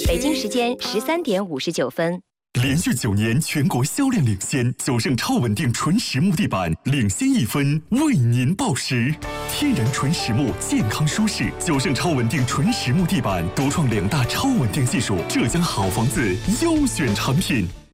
北京时间13:59。 连续9年全国销量领先，九盛超稳定纯实木地板领先1分，为您报时。天然纯实木，健康舒适，九盛超稳定纯实木地板独创2大超稳定技术，浙江好房子优选产品。